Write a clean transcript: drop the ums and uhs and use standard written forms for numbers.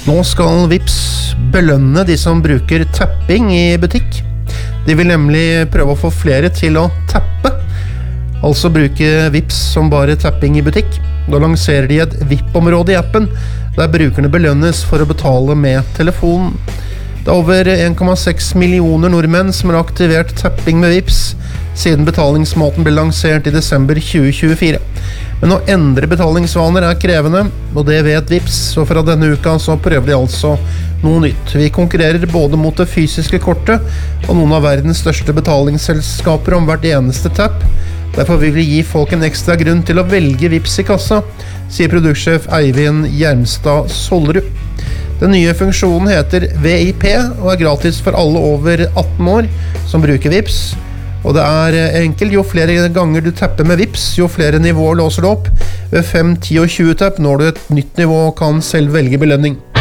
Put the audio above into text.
Nå skal Vipps belønne de som bruker tapping i butikk. De vil nemlig prøve å få flere til å tappe, altså bruke Vipps som bare tapping i butikk. Da lanserer de et VIP-område i appen, der brukerne belønnes for å betale med telefonen. Det er over 1,6 millioner nordmenn som har aktivert tapping med Vipps siden betalingsmåten ble lansert i desember 2024. Men å endre betalingsvaner er krevende, og det vet Vipps, så fra denne uka så prøver de altså noe nytt. Vi konkurrerer både mot det fysiske kortet og noen av verdens største betalingsselskaper om hvert eneste tapp. Derfor vil vi gi folk en ekstra grunn til å velge Vipps i kassa, sier produktsjef Eivind Hjermstad Sollerud. Den nye funksjonen heter VIP og er gratis for alle over 18 år som bruker Vipps. Og det er enkelt, jo flere ganger du tapper med Vipps, jo flere nivåer låser du opp. Ved 5, 10 og 20 tapp når du et nytt nivå og kan selv velge belønning.